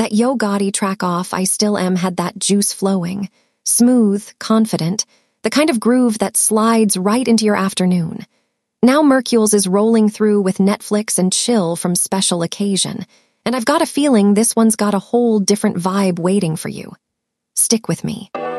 That Yo Gotti track off I Still Am had that juice flowing, smooth, confident, the kind of groove that slides right into your afternoon. Now Merkules is rolling through with Netflix and chill from Special Occasion, and I've got a feeling this one's got a whole different vibe waiting for you. Stick with me.